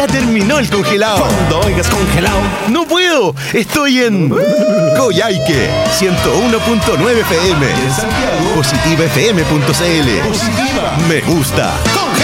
Ya terminó el congelado. Cuando oigas congelado, No puedo. Estoy en Coyhaique 101.9 FM. en Santiago, Positivafm.cl. Positiva. Me gusta.